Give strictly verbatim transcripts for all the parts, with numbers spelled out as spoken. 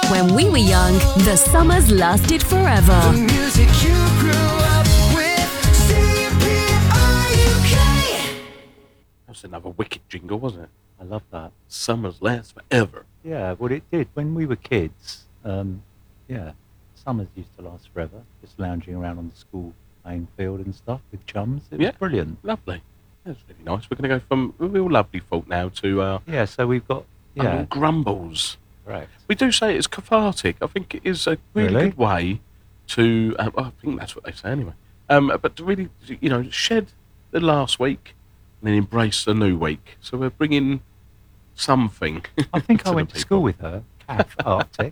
When we were young, the summers lasted forever. The music you grew up with, C P R U K. That was another wicked jingle, wasn't it? I love that. Summers last forever. Yeah, well, it did. When we were kids, um, yeah, summers used to last forever. Just lounging around on the school playing field and stuff with chums. It was Yeah. brilliant. Lovely. That's really nice. We're going to go from a real lovely fault now to uh, Yeah, so we've got, yeah. yeah, grumbles. correct. We do say it's cathartic. I think it is a really, Really? good way to, uh, well, I think that's what they say anyway, um, but to really, you know, shed the last week and then embrace the new week. So we're bringing something. I think to I the went to people. school with her, Kath Arctic.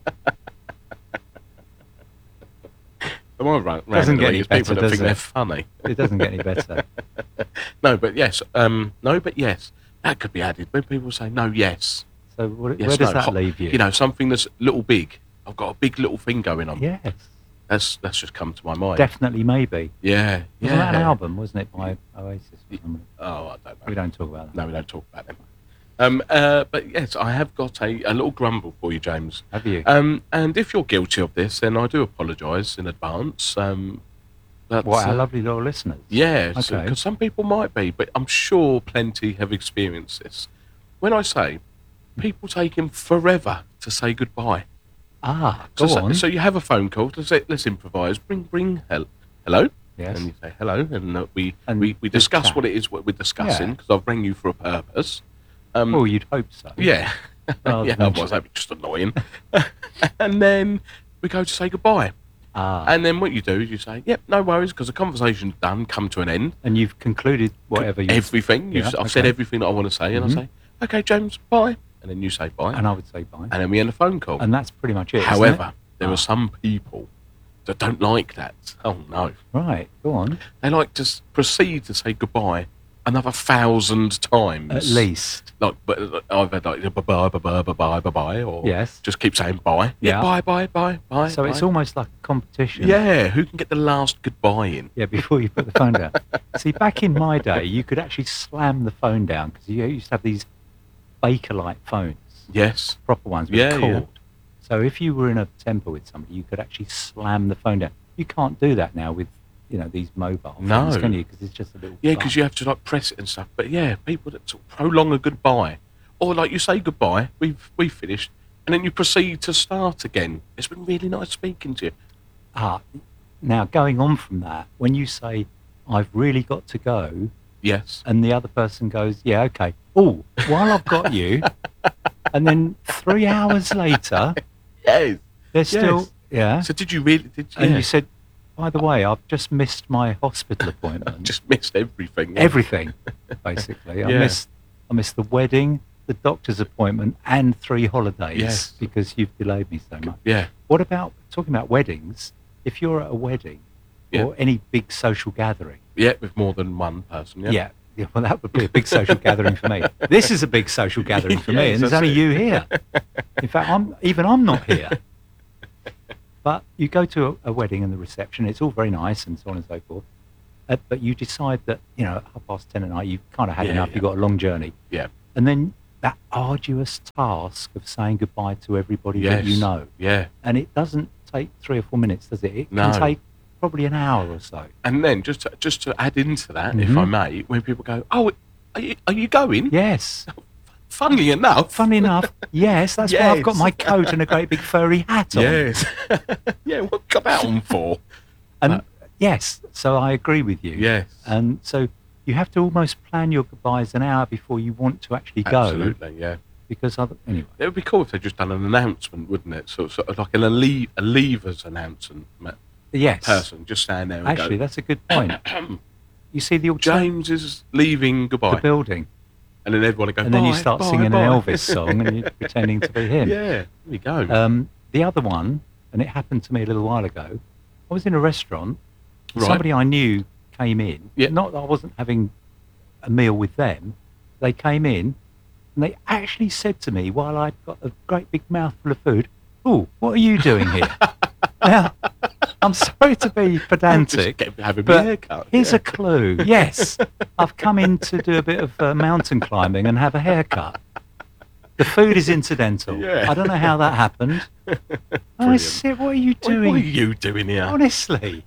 Am I right? Doesn't get any It's people better, that does think it? they're funny. It doesn't get any better. No, but yes. Um, no, but yes. That could be added. When people say no, yes. So what, yes where does no, that hot- leave you? You know, something that's little big. I've got a big little thing going on. Yes, That's that's just come to my mind. definitely, maybe. Yeah. Wasn't yeah. that an album, wasn't it, by Oasis or somebody? Oh, I don't know. We don't talk about that. No, we don't talk about them. Um, uh, but yes, I have got a, a little grumble for you, James. Have you? Um, and if you're guilty of this, then I do apologise in advance. Um, but, What, our uh, lovely little listeners? yeah, because Okay. some people might be, but I'm sure plenty have experienced this. When I say people taking forever to say goodbye. Ah, So, go so, on. so you have a phone call. Let's, say, let's improvise. Bring, bring, hel- hello. Yes. And you say hello, and uh, we, And we, we good discuss chat. what it is what we're discussing Yeah. because I've rang you for a purpose. Um, Well, you'd hope so. yeah, Rather yeah, than otherwise that'd be just annoying. And then we go to say goodbye. Ah, And then what you do is you say, yep, no worries, because the conversation's done, come to an end. and you've concluded whatever you... Everything. You've, Yeah, I've said okay. everything that I want to say, and Mhm. I say, okay, James, bye. And then you say bye. And I would say bye. And then we end the phone call. And that's pretty much it, isn't However, it? there Ah. are some people that don't like that. Oh, no. Right, go on. They like to s- proceed to say goodbye another thousand times. At least. Like, but uh, either like bye bye bye bye bye bye bye bye, or Yes. just keep saying bye. Yeah. bye bye bye bye. So it's bye. almost like a competition. Yeah, who can get the last goodbye in? Yeah, before you put the phone down. See, back in my day, you could actually slam the phone down because you used to have these Bakelite phones, Yes. proper ones with Yeah, a yeah. cord. So if you were in a temper with somebody, you could actually slam the phone down. You can't do that now with, you know, these mobile phones, No. can you? Because it's just a little. Yeah, button. because you have to like press it and stuff. But yeah, people that sort of prolong a goodbye, or like you say goodbye, we've we've finished, and then you proceed to start again. It's been really nice speaking to you. Ah, now going on from that, when you say, "I've really got to go," Yes. and the other person goes, "Yeah, okay." Oh, while I've got you, and then three hours later, Yes. they're still, Yes. yeah. So did you really? Did you? And yeah. you said, "By the way, I've just missed my hospital appointment." just missed everything. yeah. Everything, basically. I Yeah. missed, I missed the wedding, the doctor's appointment, and three holidays Yes. because you've delayed me so much. Yeah. What about talking about weddings? If you're at a wedding Yeah. or any big social gathering, Yeah, with more than one person. Yeah. yeah. yeah, well, that would be a big social gathering for me. This is a big social gathering for me, Yes, and there's that's only it. you here. In fact, I'm even I'm not here. But you go to a, a wedding and the reception; it's all very nice and so on and so forth. Uh, but you decide that you know at half past ten at night you've kind of had Yeah, enough. yeah. You've got a long journey, Yeah. and then that arduous task of saying goodbye to everybody that you Yes. know, Yeah. and it doesn't take three or four minutes, does it? It No. can take probably an hour or so. And then just to, just to add into that, if Mhm. I may, when people go, "Oh, are you, are you going?" Yes. Funnily enough. Funny enough, yes, that's why I've got Yes. my coat and a great big furry hat on. Yes. yeah. What got that on for? And Uh, yes, so I agree with you. Yes. And so you have to almost plan your goodbyes an hour before you want to actually go. Absolutely. Yeah. Because other, anyway, It would be cool if they just done an announcement, wouldn't it? So, sort of like an leave, a leavers announcement ma- yes. person just standing there and Actually, go, that's a good point. You see the, alter- James is leaving, goodbye. the building, And then everyone would go, and then you "Bye, start bye, singing bye." an Elvis song and you're pretending to be him. Yeah, there we go. Um, the other one, and it happened to me a little while ago, I was in a restaurant, and Right. somebody I knew came in. Yeah. Not that I wasn't having a meal with them. They came in, and they actually said to me while I'd got a great big mouthful of food, "Oh, what are you doing here?" Now, I'm sorry to be pedantic, Just get, have a but haircut. here's yeah. a clue. Yes, I've come in to do a bit of uh, mountain climbing and have a haircut. The food is incidental. Yeah. I don't know how that happened. I said, what are you What, doing? what are you doing here? Honestly.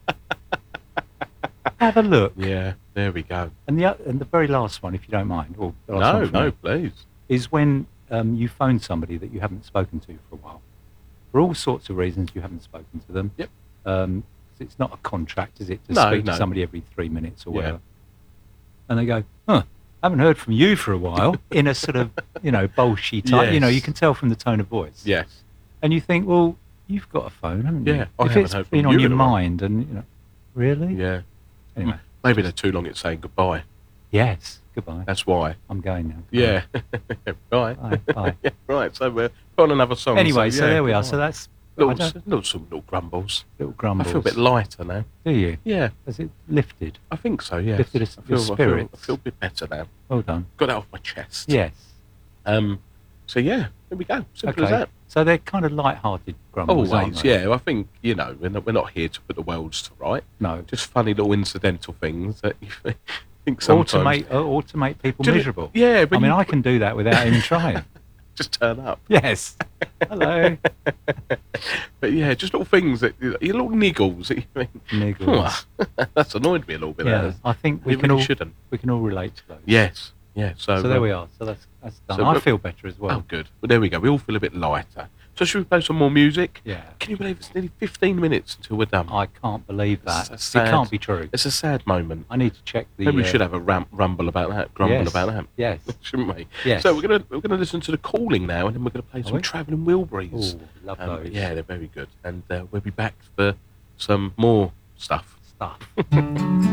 Have a look. Yeah, there we go. And the o- and the very last one, if you don't mind, or the last No, one for no, me, please. is when um, you phone somebody that you haven't spoken to for a while. For all sorts of reasons, you haven't spoken to them. Yep. Um, 'cause it's not a contract, is it, to No, speak no. to somebody every three minutes or Yeah. whatever. And they go, huh, haven't heard from you for a while, in a sort of, you know, bullshit type. You know, Yes. you can tell from the tone of voice. Yes. And you think, well, you've got a phone, haven't you? Yeah, I if haven't it's heard from been on you your in a while. mind and, you know, really? Yeah. Anyway, Maybe they're too long at saying goodbye. yes, goodbye. That's why. I'm going now. Yeah. right. Bye, bye. Yeah, right. So we're on another song. Anyway, so, yeah, there we are. goodbye. So that's I Little, don't- little, some little grumbles. little I grumbles. feel a bit lighter now. Do you? Yeah, Has it lifted? I think so. Yeah, Lifted I us- feel, your I feel, I spirits. feel a bit better now. Well done. Got that off my chest. Yes. Um. So yeah, there we go. Simple as Okay. that. So they're kind of light-hearted grumbles, aren't Always, they? yeah. I think you know we're not, we're not here to put the worlds to right. No. Just funny little incidental things that you think Or sometimes to make, uh, or to make people Do you know- miserable. yeah, but I mean, you- I can do that without even trying. just turn up. Yes. Hello. But yeah, just little things that your little niggles that you think. Niggles. "Huh, that's annoyed me a little bit. Yeah. that. I think we It can really all shouldn't. we can all relate to those. Yes. Yeah. So, So there uh, we are. So that's that's done. so I we're- feel better as well. Oh, good. Well, there we go. We all feel a bit lighter. So should we play some more music? Yeah. Can you believe it's nearly fifteen minutes until we're done? I can't believe that. It's It sad. can't be true. It's a sad moment. I need to check the. Maybe we uh, should have a ram- rumble about that, grumble yes, about that, Yes. shouldn't we? Yes. So we're gonna we're gonna listen to the calling now, and then we're gonna play some we? travelling Wilburys. Ooh, love Um, those. yeah, they're very good, and uh, we'll be back for some more stuff. Stuff.